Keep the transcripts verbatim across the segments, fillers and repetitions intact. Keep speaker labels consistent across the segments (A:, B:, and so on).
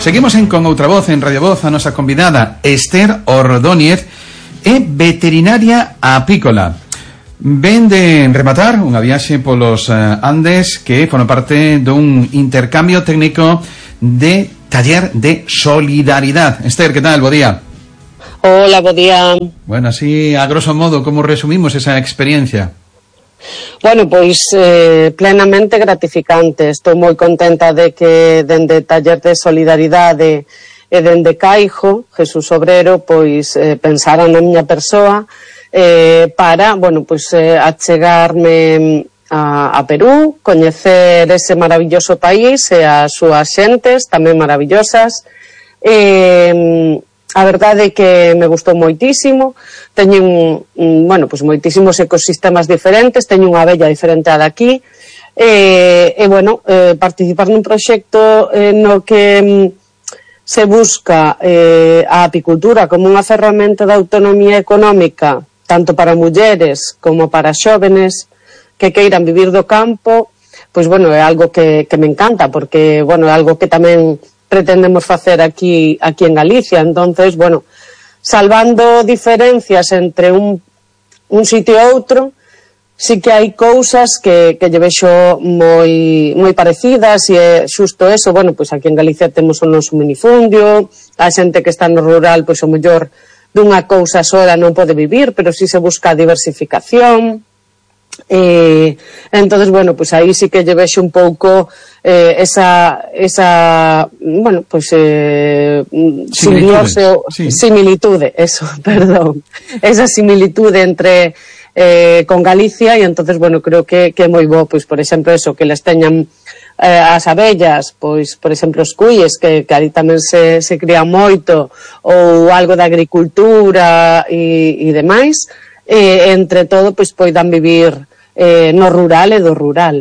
A: Seguimos en Con Outra Voz, en Radio Voz. A nosa convidada Esther Ordóñez é veterinaria apícola. Ven de rematar unha viaxe polos Andes que forma parte dun intercambio técnico de taller de solidaridade. Esther, que tal? Bo día.
B: Hola, bo día.
A: Bueno, así a grosso modo, como resumimos esa experiencia?
B: Bueno, pois eh, plenamente gratificante. Estou moi contenta de que dende Taller de Solidaridade e dende Caijo, Jesús Obrero, pois eh, pensara na miña persoa eh, para, bueno, pois eh, achegarme a, a Perú, coñecer ese maravilloso país e as súas xentes tamén maravillosas. Eh, A verdade é que me gustou moitísimo. Teñen, bueno, pues moitísimos ecosistemas diferentes, teño unha abella diferente a daqui, e, e bueno, eh, participar nun proxecto eh, no que mm, se busca eh, a apicultura como unha ferramenta de autonomía económica, tanto para mulleres como para xóvenes que queiran vivir do campo, pois bueno, é algo que, que me encanta, porque, bueno, é algo que tamén pretendemos facer aquí aquí en Galicia. Entonces, bueno, salvando diferencias entre un, un sitio e outro, sí que hai cousas que, que lle vexo moi, moi parecidas, e é xusto eso. Bueno, pois aquí en Galicia temos o noso minifundio, a xente que está no rural, pois o mellor dunha cousa sola non pode vivir, pero si se busca a diversificación. Eh, entonces, bueno, pues aí sí que lle vexo un pouco eh, esa, esa, bueno, pues eh, simbiose, sí. similitude, eso, perdón, esa similitude entre eh, con Galicia, e entonces, bueno, creo que, que é moi bo, pois, por exemplo, eso, que les teñan eh, as abellas, pois, por exemplo, os cuíes, que, que ali tamén se, se crían moito, ou algo de agricultura e, e demais. Eh, entre todo, pois poidan vivir eh, no rural e do rural.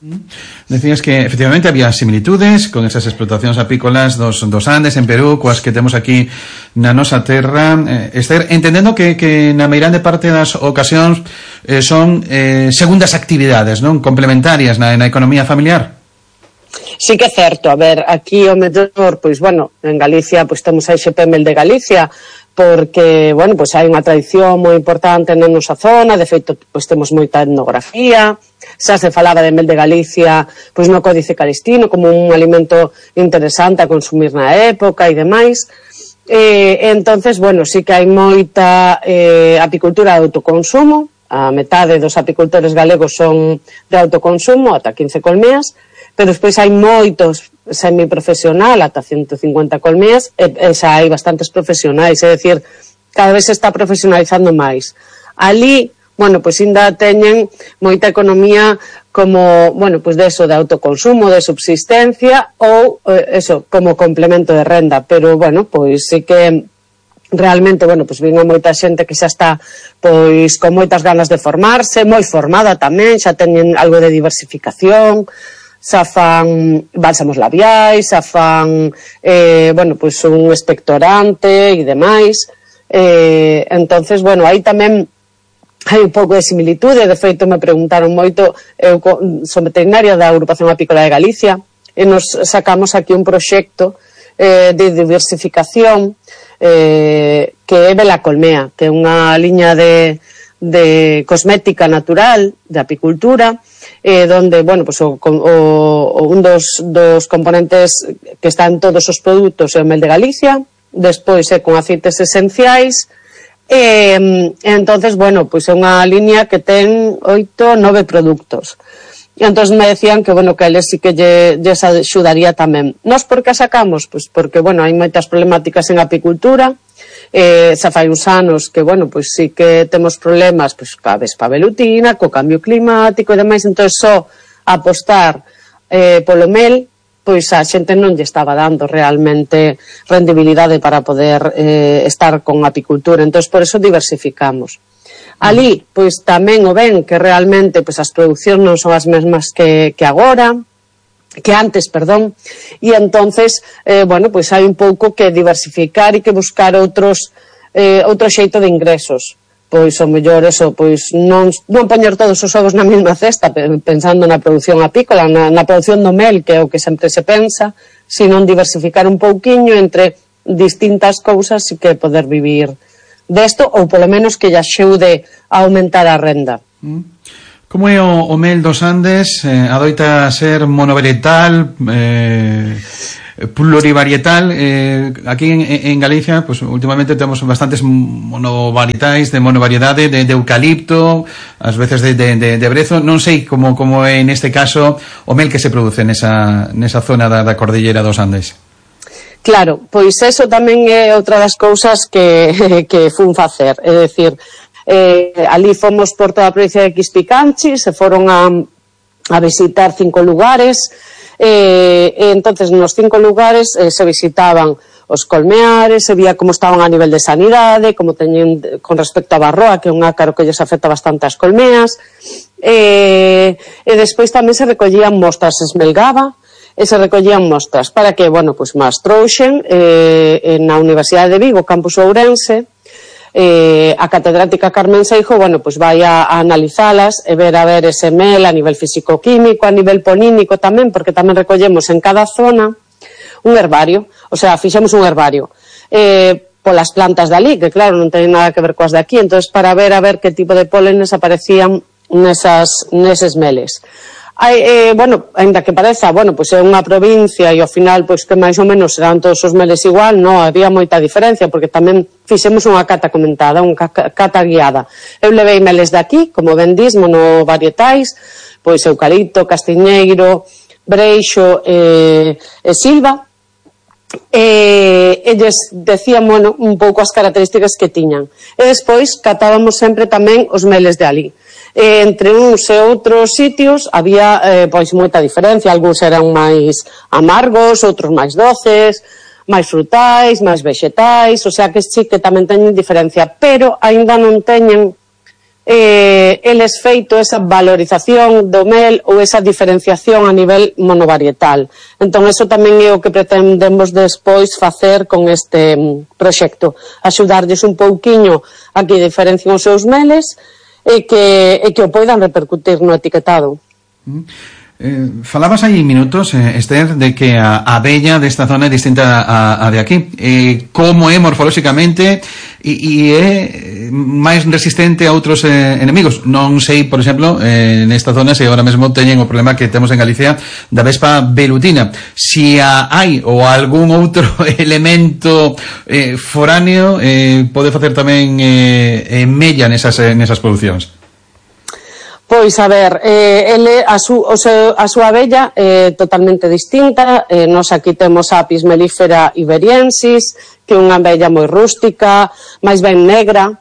A: Decías que efectivamente había similitudes con esas explotacións apícolas dos, dos Andes en Perú, coas que temos aquí na nosa terra. eh, Esther, entendendo que, que na meirande parte das ocasións eh, son eh, segundas actividades, non? Complementarias na, na economía familiar.
B: Sí que é certo. A ver, aquí o mellor, pois, bueno, en Galicia, pois temos a X P M L de Galicia, porque, bueno, pois hai unha tradición moi importante na nosa zona. De feito, pois temos moita etnografía. Xa se falaba de mel de Galicia, pois no Códice Calistino, como un alimento interesante a consumir na época e demais. Eh, entonces, bueno, sí que hai moita eh, apicultura de autoconsumo. A metade dos apicultores galegos son de autoconsumo, ata quince colmeas, pero despois hai moitos semiprofesional, ata ciento cincuenta colmeas, e, e xa hai bastantes profesionais, é dicir, cada vez se está profesionalizando máis. Ali, bueno, pois ainda teñen moita economía como, bueno, pois de eso, de autoconsumo, de subsistencia, ou, eh, eso, como complemento de renda, pero, bueno, pois sí que realmente, bueno, pois vinha moita xente que xa está, pois, con moitas ganas de formarse, moi formada tamén, xa teñen algo de diversificación, xa fan bálsamos labiais, xa fan, eh, bueno, pois un expectorante e demais. Eh, entonces, bueno, aí tamén hai un pouco de similitude. De feito, me preguntaron moito, eu son veterinaria da Agrupación Apícola de Galicia, e nos sacamos aquí un proxecto eh, de diversificación eh, que é Bela Colmea, que é unha liña de, de cosmética natural, de apicultura, eh, donde, bueno, pues, o, o, un dos, dos componentes que están todos os produtos é o mel de Galicia, despois é con aceites esenciais, e, entonces, bueno, pues é unha liña que ten oito, nove produtos. E entón me decían que, bueno, que eles sí que lle, lle axudaría tamén. Nós por que a sacamos? Pues porque, bueno, hai moitas problemáticas en apicultura, eh, xa fai uns anos que, bueno, pois sí que temos problemas, pois, ca vespa velutina, co cambio climático e demais, entón só apostar eh, polo mel, pois a xente non lle estaba dando realmente rendibilidade para poder eh, estar con apicultura, entón por eso diversificamos. Ali, pois tamén o ven que realmente pois as producións non son as mesmas que, que agora, que antes, perdón, e entonces, eh, bueno, pois hai un pouco que diversificar e que buscar outros, eh, outro xeito de ingresos. pois o mellor eso, pois non, non poñer todos os ovos na mesma cesta pensando na produción apícola, na, na produción do mel, que é o que sempre se pensa, sino diversificar un pouquiño entre distintas cousas e que poder vivir desto, ou polo menos que lle axude a aumentar a renda.
A: Como é o, o mel dos Andes? Eh, adoita ser monovarietal, eh, plurivarietal. Eh, aquí en, en Galicia, pues últimamente temos bastantes monovarietales de monovariedade, de, de eucalipto, ás veces de, de, de, de brezo. Non sei como, como é neste caso o mel que se produce nesa, nesa zona da, da cordillera dos Andes.
B: Claro, pois eso tamén é outra das cousas que, que fun facer, é dicir, eh, ali fomos por toda a provincia de Quispicanchi, se foron a, a visitar cinco lugares, eh, e entonces nos cinco lugares eh, se visitaban os colmeares, se vía como estaban a nivel de sanidade, como teñen con respecto a Barroa, que é un ácaro que lles afecta bastante as colmeas, e, e despois tamén se recollían mostras, se esmelgaba, e se recollían mostras para que, bueno, pois máis trouxen eh, na Universidade de Vigo, Campus Ourense, eh, a catedrática Carmen Seijo, bueno, pois vai a, a analizalas e ver a ver ese mel a nivel físico-químico, a nivel ponínico tamén, porque tamén recollemos en cada zona un herbario, o sea, fixemos un herbario eh, polas plantas dali, que claro, non ten nada que ver coas de aquí, entonces para ver a ver que tipo de pólenes aparecían nesas, neses meles. Hai, eh, bueno, ainda que pareza, bueno, pois é unha provincia e ao final, pois que máis ou menos serán todos os meles igual, non, había moita diferencia, porque tamén fixemos unha cata comentada, unha cata guiada. Eu levei meles daqui, como ben dis, monovarietais, pois eucalipto, castiñeiro, breixo e, e silva, e eles decían, bueno, un pouco as características que tiñan. E despois catábamos sempre tamén os meles de ali. E entre uns e outros sitios había eh, pois moita diferencia, algúns eran máis amargos, outros máis doces, máis frutais, máis vegetais, o sea que sí que tamén teñen diferencia, pero aínda non teñen eh, eles feito esa valorización do mel ou esa diferenciación a nivel monovarietal. Entón, eso tamén é o que pretendemos despois facer con este proxecto, axudarlles un pouquiño a que diferencien os seus meles e que, e que o poidan repercutir no etiquetado.
A: Mm. Eh, falabas aí minutos, eh, Esther, de que a abella desta zona é distinta a, a de aquí. Eh, como é morfolóxicamente e, e é máis resistente a outros eh, enemigos? Non sei, por exemplo, eh, nesta zona se agora mesmo teñen o problema que temos en Galicia da vespa velutina. Si a hai ou algún outro elemento eh, foráneo eh, pode facer tamén eh, eh, mella nesas, eh, nesas producións.
B: Pois, a ver, eh, ele, a, su, o seu, a súa abella é eh, totalmente distinta. Eh, nos aquí temos a Apis mellifera iberiensis, que é unha abella moi rústica, máis ben negra,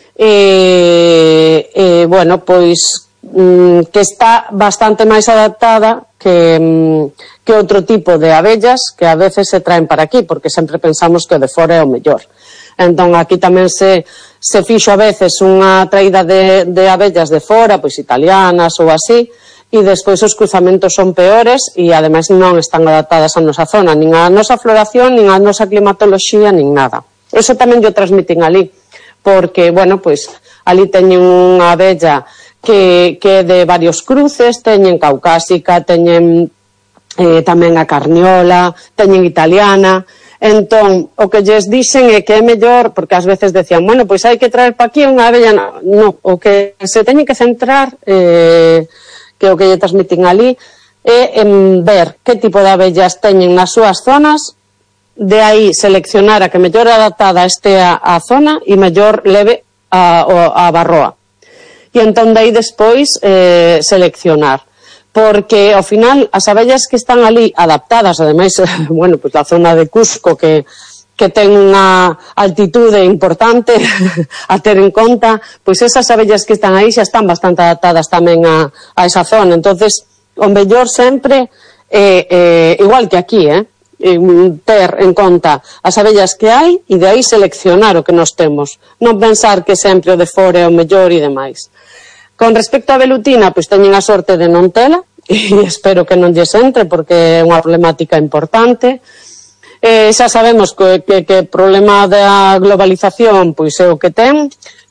B: e, e bueno, pois, mm, que está bastante máis adaptada que, mm, que outro tipo de abellas que a veces se traen para aquí, porque sempre pensamos que o de fora é o mellor. Entón, aquí tamén se... se fixo a veces unha traída de, de abellas de fora, pois italianas ou así, e despois os cruzamentos son peores e ademais non están adaptadas a nosa zona, nin a nosa floración, nin a nosa climatoloxía, nin nada. Eso tamén yo transmitín ali, porque, bueno, pois, ali teñen unha abella que, que é de varios cruces, teñen caucásica, teñen eh, tamén a carniola, teñen italiana. Entón, o que lles dixen é que é mellor, porque ás veces decían, bueno, pois hai que traer pa aquí unha abella, no, o que se teñen que centrar, eh, que o que lle transmitín ali, é en ver que tipo de abellas teñen nas súas zonas, de aí seleccionar a que mellor adaptada este a, a zona e mellor leve a, a, a Barroa. E entón, de aí despois, eh, seleccionar. Porque ao final as abellas que están ali adaptadas, ademais, bueno, pois a zona de Cusco que, que ten unha altitude importante a ter en conta, pois esas abellas que están aí xa están bastante adaptadas tamén a, a esa zona. Entonces, o mellor sempre eh, eh, igual que aquí, eh, ter en conta as abellas que hai e de aí seleccionar o que nos temos, non pensar que sempre o de fora é o mellor e demais. Con respecto á velutina, pois teñen a sorte de non tela, e espero que non lles entre, porque é unha problemática importante. Eh, xa sabemos que, que, que o problema da globalización pois é o que ten,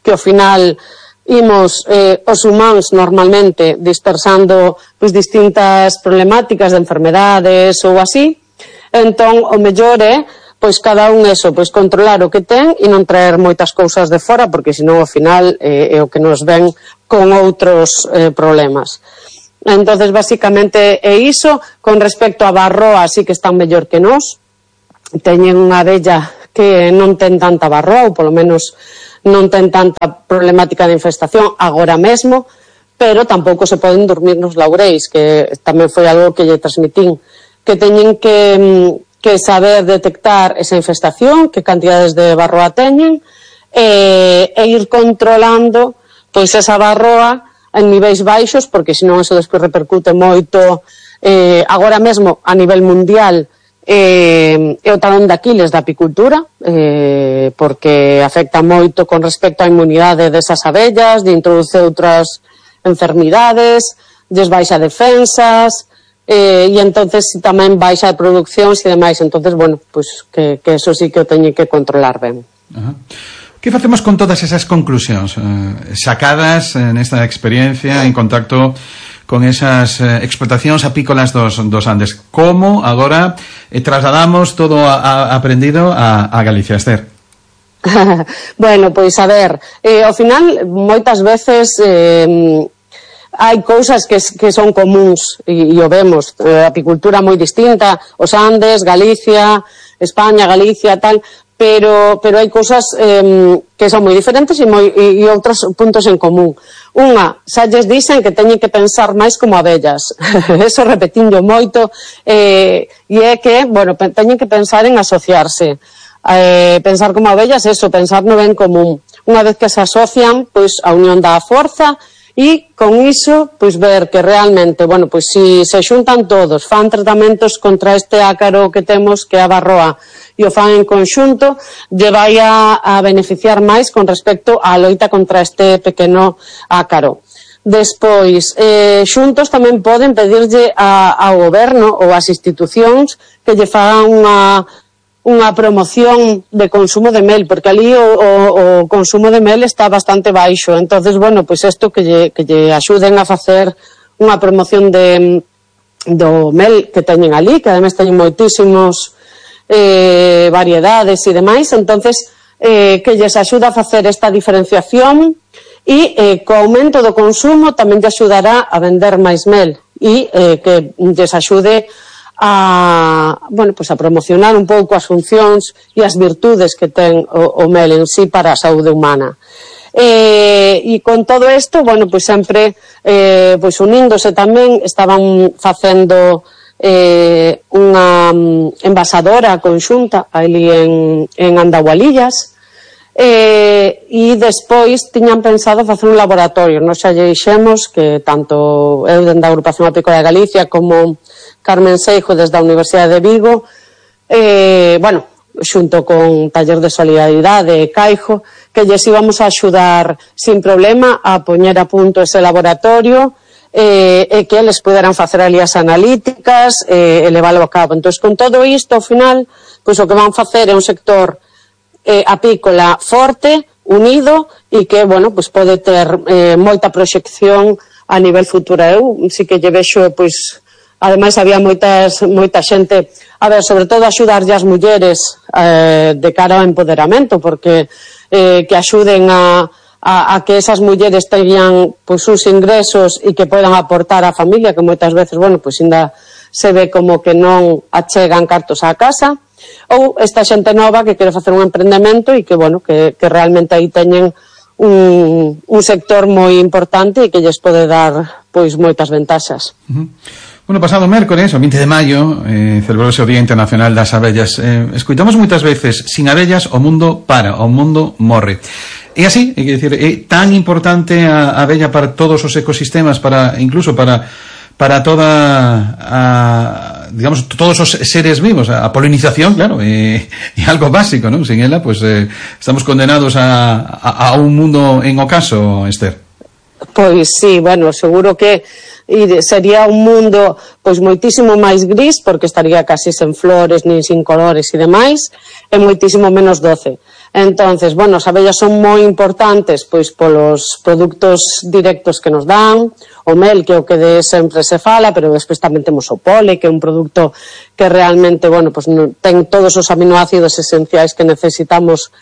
B: que ao final imos eh, os humanos normalmente dispersando pois, distintas problemáticas de enfermedades ou así, entón o mellor é pois cada un eso, pois controlar o que ten e non traer moitas cousas de fora, porque senón ao final eh, é o que nos ven con outros eh, problemas. Entonces, basicamente é iso. Con respecto a Barroa, sí que están mellor que nós. Teñen unha abella que non ten tanta barroa, ou polo menos non ten tanta problemática de infestación agora mesmo, pero tampouco se poden dormir nos laureis, que tamén foi algo que lle transmitín, que teñen que... que saber detectar esa infestación, que cantidades de barroa teñen, e, e ir controlando pois esa barroa en niveis baixos, porque senón eso despois repercute moito eh, agora mesmo a nivel mundial eh, é o talón de Aquiles da apicultura, eh, porque afecta moito con respecto á inmunidade desas abellas, de introduce outras enfermidades, lles baixa defensas, Eh, e entonces tamén baixa de produccións e demais, entonces bueno, pues que, que eso sí que o teñen que controlar ben.
A: Ajá. Que facemos con todas esas conclusións eh, sacadas nesta experiencia en contacto con esas eh, explotacións apícolas dos, dos Andes? Como agora eh, trasladamos todo a, a aprendido a, a Galicia, Esther?
B: Bueno, pois a ver, eh, ao final moitas veces eh, hai cousas que, que son comuns e, e o vemos, eh, apicultura moi distinta, os Andes, Galicia, España, Galicia, tal, pero pero hai cousas eh, que son moi diferentes e, moi, e, e outros puntos en común. Unha, xa lles dicen que teñen que pensar máis como abellas, eso repetindo moito, eh, e é que, bueno, teñen que pensar en asociarse, eh, pensar como abellas, eso, pensar no ben común. Unha vez que se asocian, pois a unión dá a forza. E con iso, pois ver que realmente, bueno, pois si se xuntan todos, fan tratamentos contra este ácaro que temos, que é a barroa, e o fan en conxunto, lle vai a, a beneficiar máis con respecto á loita contra este pequeno ácaro. Despois, eh, xuntos tamén poden pedirlle a, ao goberno ou ás institucións que lle fagan unha unha promoción de consumo de mel, porque ali o, o, o consumo de mel está bastante baixo, entonces bueno, pois pues isto que lle, que lle axuden a facer unha promoción de do mel que teñen ali, que ademais teñen moitísimos eh, variedades e demais, entonces eh, que lles axuda a facer esta diferenciación e eh, co aumento do consumo tamén lle axudará a vender máis mel e eh, que lles axude a, bueno, pues a promocionar un pouco as funcións e as virtudes que ten o, o mel en sí para a saúde humana. Eh, e con todo isto, bueno, pues sempre eh, pues uníndose tamén, estaban facendo eh, unha envasadora conxunta ali en, en Andahualillas, eh, e despois tiñan pensado facer un laboratorio. Nos xa lle dixemos que tanto eu dende a Agrupación Apícola de Galicia como Carmen Seijo desde a Universidade de Vigo, eh, bueno, xunto con Taller de Solidaridade e Caijo, que lles íbamos a axudar sin problema a poñer a punto ese laboratorio eh, e que eles puderan facer ali as analíticas e eh, leválo a cabo. Entón, con todo isto, ao final, pois o que van facer é un sector eh, apícola forte, unido e que, bueno, pois pode ter eh, moita proxección a nivel futuro. Eu si que lle vexo, pois, ademais había moitas, moita xente, a ver, sobre todo axudarlle as mulleres eh, de cara ao empoderamento, porque eh, que axuden a, a, a que esas mulleres teñan pois, uns ingresos e que podan aportar á familia, que moitas veces, bueno, pois ainda se ve como que non achegan cartos á casa, ou esta xente nova que quere facer un emprendemento e que, bueno, que, que realmente aí teñen un, un sector moi importante e que lles pode dar, pois, moitas ventaxas.
A: Uh-huh. Bueno, pasado mércores, o vinte de maio, eh, celebrouse o Día Internacional das Abellas. Eh, escoitamos moitas veces, sin abellas o mundo para, o mundo morre. E así, é dicir, é tan importante a abella para todos os ecosistemas, para incluso para para toda a, digamos, todos os seres vivos. A polinización, claro, é, é algo básico, non? Sin ela, pues eh, estamos condenados a, a, a un mundo en ocaso, Esther.
B: Pois sí, bueno, seguro que sería un mundo pois moitísimo máis gris, porque estaría casi sen flores, nin sin colores e demais, e moitísimo menos doce. Entonces, bueno, as abellas son moi importantes pois polos produtos directos que nos dan, o mel, que é o que de sempre se fala, pero despois tamén temos o pole, que é un produto que realmente, bueno, pois ten todos os aminoácidos esenciais que necesitamos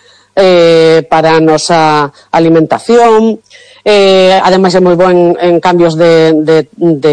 B: eh, para a nosa alimentación. Eh, ademais é moi bo en, en cambios de, de, de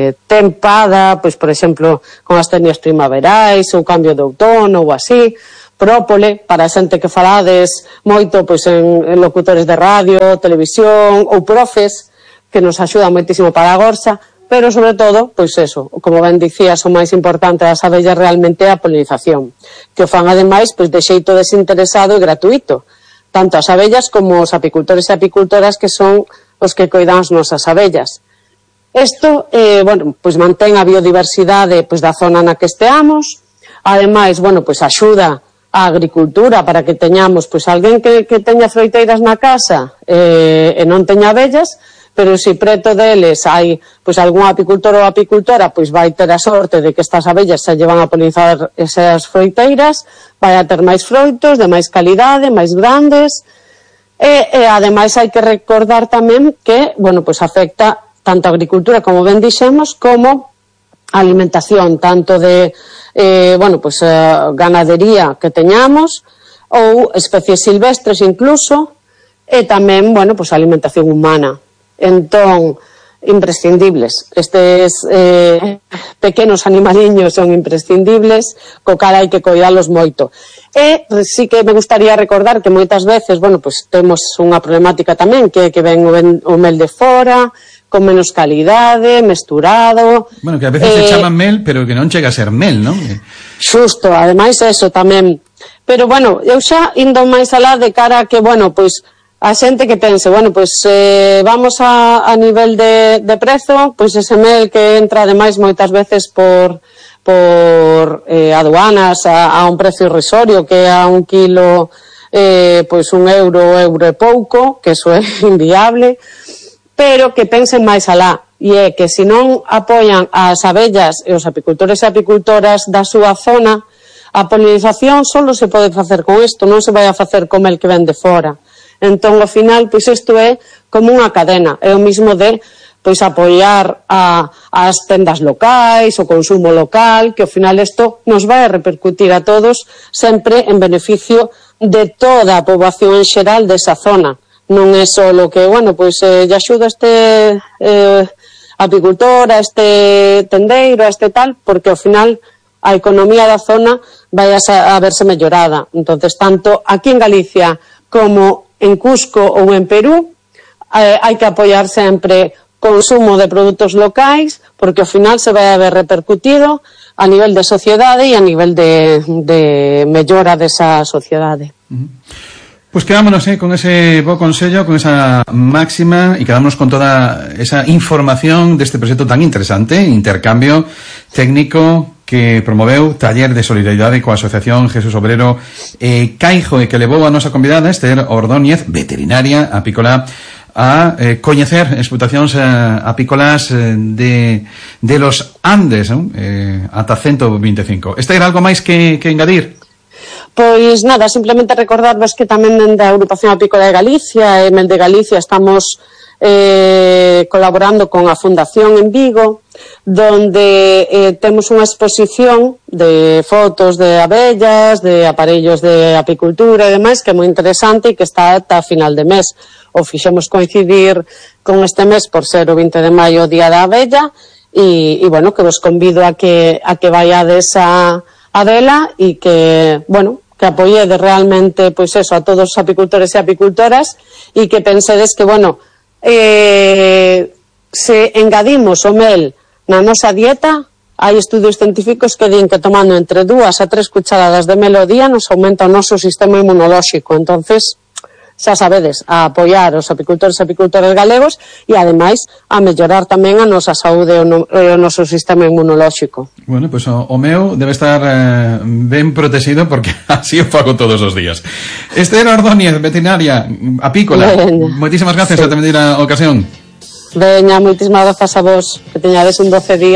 B: tempada, pois por exemplo con as tenias primaverais ou cambio de outono ou así. Própole, para a xente que falades moito pois en, en locutores de radio, televisión ou profes, que nos axuda moitísimo para a gorxa, pero sobre todo, pois eso, como ben dicías, o máis importante das abellas realmente é a polinización, que o fan ademais pois de xeito desinteresado e gratuito, tanto as abellas como os apicultores e apicultoras, que son os que coidan as nosas abellas. Isto, eh, bueno, pois mantén a biodiversidade pois da zona na que esteamos, ademais, bueno, pois axuda a agricultura para que teñamos pois alguén que, que teña froiteiras na casa eh, e non teña abellas, pero se preto deles hai pois algún apicultor ou apicultora, pois vai ter a sorte de que estas abellas se llevan a polinizar esas froiteiras, vai a ter máis froitos de máis calidade, máis grandes, e, e ademais hai que recordar tamén que, bueno, pois afecta tanto a agricultura, como ben dixemos, como a alimentación, tanto de eh, bueno, pues, eh, ganadería que teñamos, ou especies silvestres incluso, e tamén, bueno, pues, a alimentación humana. Entón, imprescindibles. Estes eh, pequenos animaliños son imprescindibles, co cal hai que coidalos moito. E sí que me gustaría recordar que moitas veces, bueno, pues, temos unha problemática tamén, que, que ven o, ven o mel de fora, con menos calidade, mesturado.
A: Bueno, que a veces eh, se chama mel, pero que non chega a ser mel, non?
B: Xusto, ademais eso tamén. Pero, bueno, eu xa indo máis alá de cara a que, bueno, pois, a xente que pense, bueno, pois, eh, vamos a, a nivel de, de prezo, pois ese mel que entra ademais moitas veces por, por eh, aduanas a, a un precio irrisorio, que a un kilo, eh, pois un euro, euro e pouco, que eso é inviable, pero que pensen máis alá, e é que se non apoian as abellas e os apicultores e apicultoras da súa zona, a polinización só se pode facer con isto, non se vai a facer con el que ven de fora. Entón, ao final, pois isto é como unha cadena, é o mismo de pois apoiar a, as tendas locais, o consumo local, que ao final isto nos vai a repercutir a todos sempre en beneficio de toda a poboación en xeral desa zona. Non é só o que, bueno, pois eh, lle axuda este eh, apicultor, a este tendeiro, a este tal, porque ao final a economía da zona vai a, a verse mellorada. Entonces, tanto aquí en Galicia como en Cusco ou en Perú, eh, hai que apoiar sempre consumo de produtos locais, porque ao final se vai a ver repercutido a nivel de sociedade e a nivel de, de mellora desa sociedade.
A: Uh-huh. Pues quedámonos eh, con ese bo consello, con esa máxima, y quedámonos con toda esa información deste proxecto tan interesante, intercambio técnico que promoveu Taller de Solidaridade coa Asociación Jesús Obrero eh, Caijo, e que levou a nosa convidada Esther Ordóñez, veterinaria apícola, a eh, coñecer explotacións eh, apícolas eh, de, de los Andes, ¿no? eh, ata ciento veinticinco. Esther, algo máis que, que engadir?
B: Pois nada, simplemente recordarvos que tamén da Agrupación Apícola de Galicia e Mel de Galicia estamos eh, colaborando con a Fundación en Vigo, donde eh, temos unha exposición de fotos de abellas, de aparellos de apicultura e demais, que é moi interesante e que está ata a final de mes. O fixemos coincidir con este mes por ser o vinte de maio, o Día da Abella, e, e bueno, que vos convido a que, a que vaiades a, a vela e que, bueno, que apoiedes realmente, pois eso, a todos os apicultores e apicultoras, e que pensedes que, bueno, eh, se engadimos o mel na nosa dieta, hai estudios científicos que din que tomando entre dúas a tres cucharadas de mel ao día nos aumenta o noso sistema inmunolóxico. Entonces, xa sabedes, a apoiar os apicultores e apicultoras galegos e, ademais, a mellorar tamén a nosa saúde e o, no, o noso sistema inmunolóxico.
A: Bueno, pois pues, o, o meu debe estar eh, ben protegido porque así o fago todos os días. Esther Ordóñez, veterinaria apícola, moitísimas gracias sí. a tamén a ocasión.
B: Veña, moitísimas grazas a vos, que teñades un doce días.